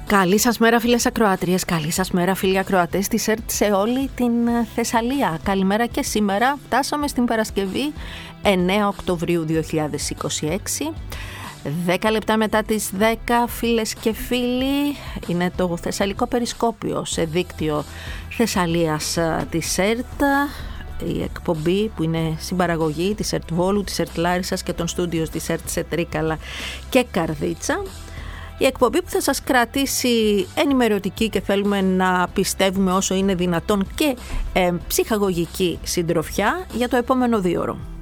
Καλή σας μέρα φίλες ακροάτριες, καλή σας μέρα φίλοι ακροατές της ΕΡΤ σε όλη την Θεσσαλία. Καλημέρα και σήμερα, φτάσαμε στην Παρασκευή 9 Οκτωβρίου 2026. 10 λεπτά μετά τις 10 φίλες και φίλοι, είναι το Θεσσαλικό Περισκόπιο σε δίκτυο Θεσσαλίας της ΕΡΤ. Η εκπομπή που είναι συμπαραγωγή της ΕΡΤ Βόλου, της ΕΡΤ Λάρισσας και των στούντιος της ΕΡΤ σε Τρίκαλα και Καρδίτσα. Η εκπομπή που θα σας κρατήσει ενημερωτική και θέλουμε να πιστεύουμε όσο είναι δυνατόν και ψυχαγωγική συντροφιά για το επόμενο 2ωρο.